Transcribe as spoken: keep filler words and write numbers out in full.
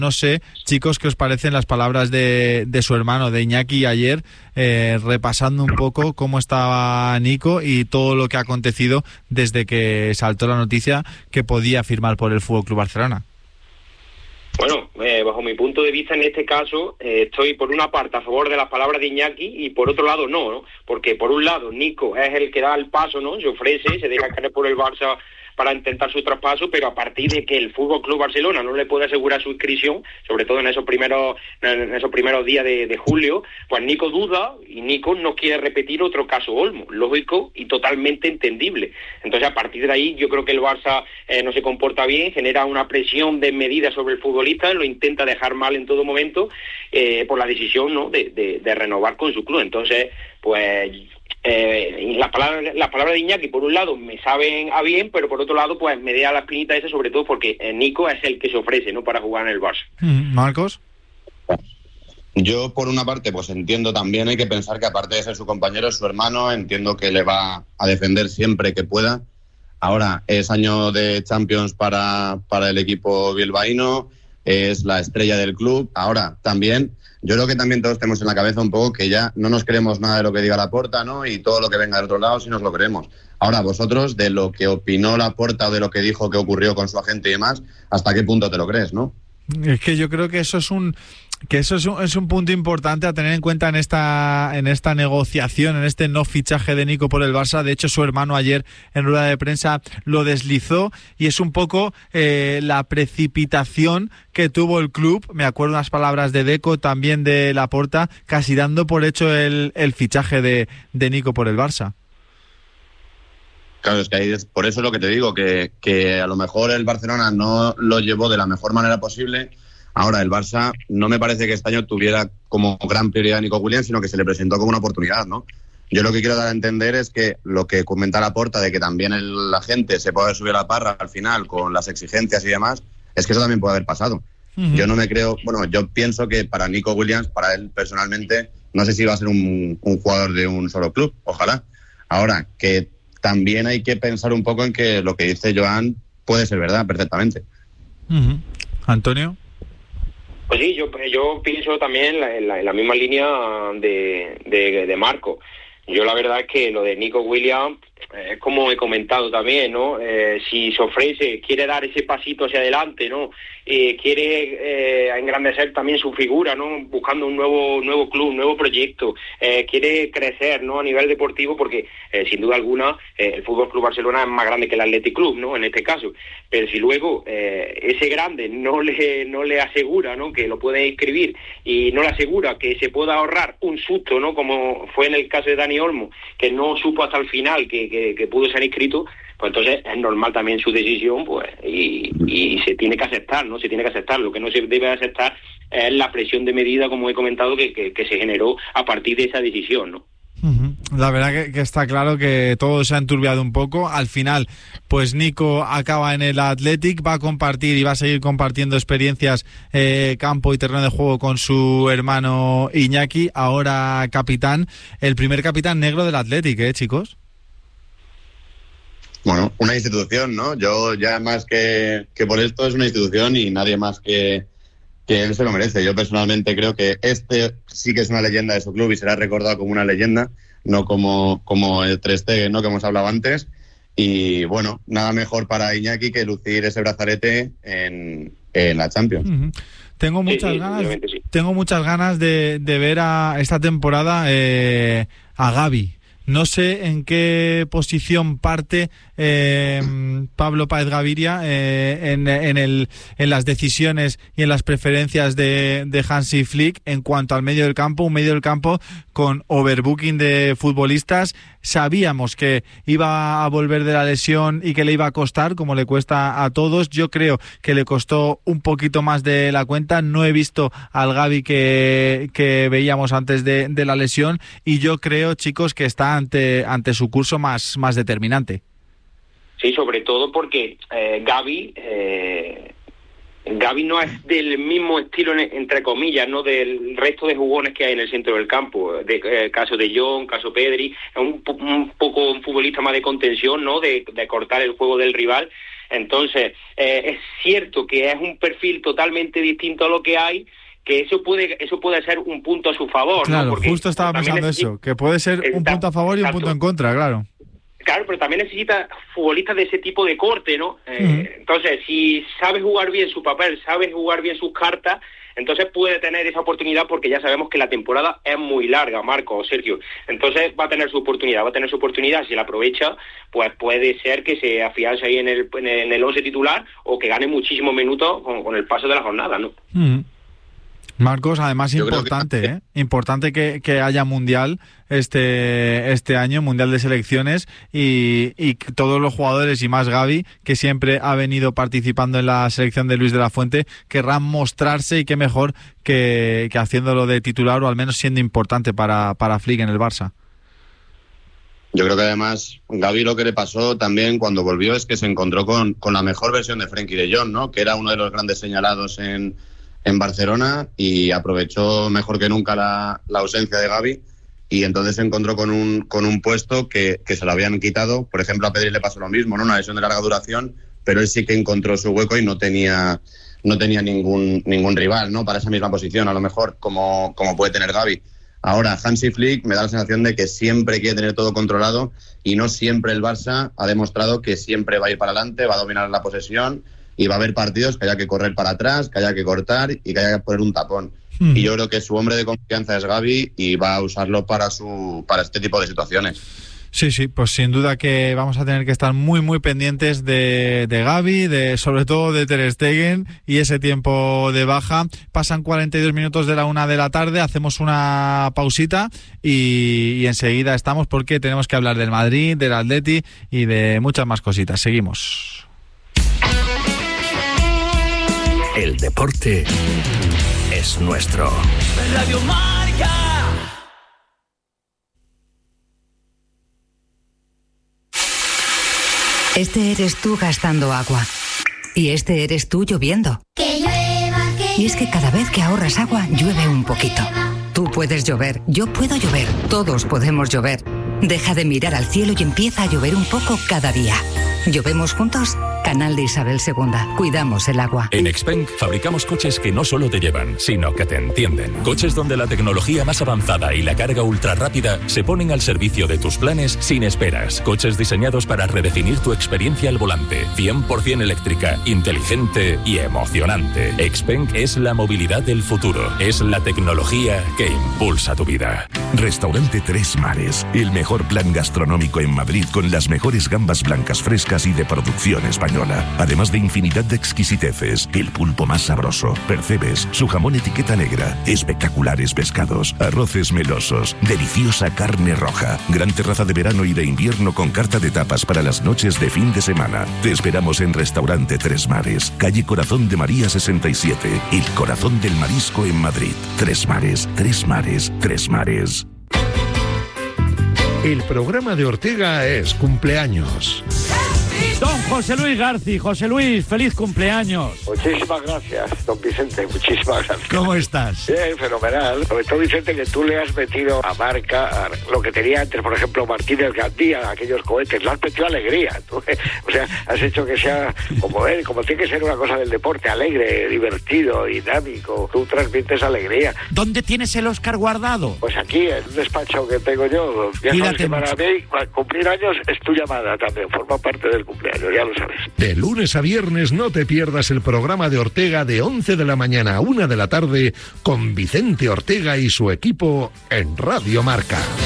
No sé, chicos, qué os parecen las palabras de, de su hermano, de Iñaki, ayer, eh, repasando un poco cómo estaba Nico y todo lo que ha acontecido desde que saltó la noticia que podía firmar por el F C Barcelona. Bueno, eh, bajo mi punto de vista en este caso, eh, estoy por una parte a favor de las palabras de Iñaki y por otro lado no, ¿no? Porque por un lado Nico es el que da el paso, ¿no? Se ofrece, se deja caer por el Barça para intentar su traspaso, pero a partir de que el F C Barcelona no le puede asegurar su inscripción, sobre todo en esos primeros en esos primeros días de, de julio, pues Nico duda y Nico no quiere repetir otro caso Olmo, lógico y totalmente entendible. Entonces a partir de ahí yo creo que el Barça eh, no se comporta bien, genera una presión desmedida sobre el futbolista, lo intenta dejar mal en todo momento eh, por la decisión, ¿no?, de, de, de renovar con su club. Entonces, pues Eh, las palabras las palabras de Iñaki por un lado me saben a bien, pero por otro lado pues me da la espinita esa, sobre todo porque eh, Nico es el que se ofrece, ¿no?, para jugar en el Barça. Marcos. Yo por una parte pues entiendo también, hay que pensar que aparte de ser su compañero es su hermano, entiendo que le va a defender siempre que pueda. Ahora es año de Champions para, para el equipo bilbaíno, es la estrella del club. Ahora también yo creo que también todos tenemos en la cabeza un poco que ya no nos creemos nada de lo que diga Laporta, ¿no? Y todo lo que venga del otro lado sí nos lo creemos. Ahora, vosotros, de lo que opinó Laporta o de lo que dijo que ocurrió con su agente y demás, ¿hasta qué punto te lo crees, no? Es que yo creo que eso es un que eso es un, es un punto importante a tener en cuenta en esta en esta negociación, en este no fichaje de Nico por el Barça. De hecho, su hermano ayer en rueda de prensa lo deslizó y es un poco eh, la precipitación que tuvo el club. Me acuerdo unas palabras de Deco, también de Laporta, casi dando por hecho el, el fichaje de, de Nico por el Barça. Claro, es que ahí es, por eso es lo que te digo, que, que a lo mejor el Barcelona no lo llevó de la mejor manera posible. Ahora, el Barça no me parece que este año tuviera como gran prioridad a Nico Williams, sino que se le presentó como una oportunidad, ¿no? Yo lo que quiero dar a entender es que lo que comenta Laporta de que también el, la gente se puede subir a la parra al final con las exigencias y demás, es que eso también puede haber pasado. Uh-huh. Yo no me creo, bueno, yo pienso que para Nico Williams, para él personalmente, no sé si va a ser un, un jugador de un solo club, ojalá. Ahora, que también hay que pensar un poco en que lo que dice Joan puede ser verdad perfectamente. Uh-huh. Antonio. Pues sí, yo yo pienso también en la, en la, en la misma línea de, de, de Marco. Yo la verdad es que lo de Nico Williams, eh, como he comentado también, ¿no? Eh, si se ofrece, quiere dar ese pasito hacia adelante, ¿no? Eh, quiere eh, engrandecer también su figura, ¿no? Buscando un nuevo nuevo club, un nuevo proyecto. Eh, quiere crecer, ¿no?, a nivel deportivo, porque eh, sin duda alguna eh, el F C Barcelona es más grande que el Athletic Club, ¿no?, en este caso. Pero si luego eh, ese grande no le no le asegura, ¿no?, que lo puede inscribir y no le asegura que se pueda ahorrar un susto, ¿no?, como fue en el caso de Dani Olmo, que no supo hasta el final que, que, que pudo ser inscrito, pues entonces es normal también su decisión, pues, y, y se tiene que aceptar, ¿no? Se tiene que aceptar. Lo que no se debe aceptar es la presión de medida, como he comentado, que, que, que se generó a partir de esa decisión, ¿no? La verdad que, que está claro que todo se ha enturbiado un poco. Al final, pues Nico acaba en el Athletic, va a compartir y va a seguir compartiendo experiencias, eh, campo y terreno de juego con su hermano Iñaki, ahora capitán, el primer capitán negro del Athletic, ¿eh, chicos? Bueno, una institución, ¿no? Yo ya más que, que por esto es una institución y nadie más que, que él se lo merece. Yo personalmente creo que este sí que es una leyenda de su club y será recordado como una leyenda, no como, como el Ter Stegen, ¿no?, que hemos hablado antes. Y bueno, nada mejor para Iñaki que lucir ese brazalete en, en la Champions. Uh-huh. Tengo muchas sí, sí, ganas, sí. tengo muchas ganas de, de ver a esta temporada eh, a Gavi. No sé en qué posición parte eh, Pablo Páez Gaviria eh, en, en, el, en las decisiones y en las preferencias de, de Hansi Flick en cuanto al medio del campo, un medio del campo con overbooking de futbolistas. Sabíamos que iba a volver de la lesión y que le iba a costar, como le cuesta a todos. Yo creo que le costó un poquito más de la cuenta. No he visto al Gavi que, que veíamos antes de, de la lesión y yo creo, chicos, que está ante, ante su curso más, más determinante. Sí, sobre todo porque eh, Gavi... Eh... Gavi no es del mismo estilo, entre comillas, no del resto de jugones que hay en el centro del campo. De, eh, caso de John, caso Pedri, es un, un poco un futbolista más de contención, ¿no?, de, de cortar el juego del rival. Entonces, eh, es cierto que es un perfil totalmente distinto a lo que hay, que eso puede eso puede ser un punto a su favor. Claro, ¿no? Porque justo estaba pensando necesita... eso, que puede ser un punto a favor y un Exacto. punto en contra, claro. Claro, pero también necesita futbolistas de ese tipo de corte, ¿no? Eh, Uh-huh. Entonces, si sabe jugar bien su papel, sabe jugar bien sus cartas, entonces puede tener esa oportunidad, porque ya sabemos que la temporada es muy larga, Marco o Sergio. Entonces va a tener su oportunidad, va a tener su oportunidad. Si la aprovecha, pues puede ser que se afiance ahí en el en el, en el once titular, o que gane muchísimos minutos con, con el paso de la jornada, ¿no? Uh-huh. Marcos, además Yo importante, que... ¿eh? Importante que, que haya mundial este este año, mundial de selecciones, y, y todos los jugadores, y más Gavi, que siempre ha venido participando en la selección de Luis de la Fuente, querrán mostrarse, y qué mejor que, que haciéndolo de titular, o al menos siendo importante para, para Flick en el Barça. Yo creo que además Gavi, lo que le pasó también cuando volvió es que se encontró con, con la mejor versión de Frenkie de Jong, ¿no? Que era uno de los grandes señalados en, en Barcelona, y aprovechó mejor que nunca la, la ausencia de Gavi, y entonces se encontró con un con un puesto que, que se lo habían quitado. Por ejemplo, a Pedri le pasó lo mismo, ¿no? Una lesión de larga duración, pero él sí que encontró su hueco y no tenía no tenía ningún ningún rival, ¿no? Para esa misma posición, a lo mejor, como, como puede tener Gavi. Ahora, Hansi Flick me da la sensación de que siempre quiere tener todo controlado, y no siempre el Barça ha demostrado que siempre va a ir para adelante, va a dominar la posesión, y va a haber partidos que haya que correr para atrás, que haya que cortar y que haya que poner un tapón. Mm. Y yo creo que su hombre de confianza es Gavi, y va a usarlo para su para este tipo de situaciones. Sí, sí, pues sin duda que vamos a tener que estar muy, muy pendientes de, de Gavi, de, sobre todo de Ter Stegen, y ese tiempo de baja. Pasan cuarenta y dos minutos de la una de la tarde, hacemos una pausita y, y enseguida estamos, porque tenemos que hablar del Madrid, del Atleti y de muchas más cositas. Seguimos. El deporte es nuestro. Radio Marca. Este eres tú gastando agua. Y este eres tú lloviendo. Que llueva, que y es que cada vez que ahorras agua, llueve un poquito. Tú puedes llover, yo puedo llover, todos podemos llover. Deja de mirar al cielo y empieza a llover un poco cada día. ¿Llovemos juntos? Canal de Isabel segunda. Cuidamos el agua. En Xpeng fabricamos coches que no solo te llevan, sino que te entienden. Coches donde la tecnología más avanzada y la carga ultra rápida se ponen al servicio de tus planes sin esperas. Coches diseñados para redefinir tu experiencia al volante. cien por ciento eléctrica, inteligente y emocionante. Xpeng es la movilidad del futuro. Es la tecnología que impulsa tu vida. Restaurante Tres Mares. El mejor plan gastronómico en Madrid, con las mejores gambas blancas frescas y de producción española. Además de infinidad de exquisiteces, el pulpo más sabroso, percebes, su jamón etiqueta negra, espectaculares pescados, arroces melosos, deliciosa carne roja, gran terraza de verano y de invierno con carta de tapas para las noches de fin de semana. Te esperamos en Restaurante Tres Mares, calle Corazón de María sesenta y siete, el corazón del marisco en Madrid. Tres Mares, Tres Mares, Tres Mares. El programa de Ortega es cumpleaños. Don José Luis Garci. José Luis, feliz cumpleaños. Muchísimas gracias, don Vicente, muchísimas gracias. ¿Cómo estás? Bien, fenomenal. Sobre todo, Vicente, que tú le has metido a Marca a lo que tenía antes, por ejemplo, Martínez Gandía, aquellos cohetes, le has metido alegría. Tú, o sea, has hecho que sea como él, como tiene que ser una cosa del deporte, alegre, divertido, dinámico. Tú transmites alegría. ¿Dónde tienes el Oscar guardado? Pues aquí, en un despacho que tengo yo. Ya sabes que para mí, cumplir años es tu llamada también, forma parte del cumpleaños. Ya lo sabes. De lunes a viernes no te pierdas el programa de Ortega de once de la mañana a una de la tarde con Vicente Ortega y su equipo en Radio Marca.